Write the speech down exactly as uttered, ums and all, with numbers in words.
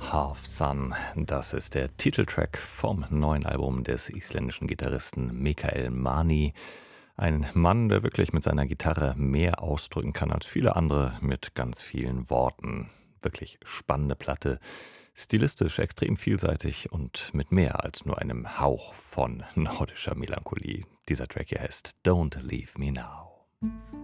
Half Sun, das ist der Titeltrack vom neuen Album des isländischen Gitarristen Mikael Mani. Ein Mann, der wirklich mit seiner Gitarre mehr ausdrücken kann als viele andere mit ganz vielen Worten. Wirklich spannende Platte, stilistisch extrem vielseitig und mit mehr als nur einem Hauch von nordischer Melancholie. Dieser Track hier heißt Don't Leave Me Now.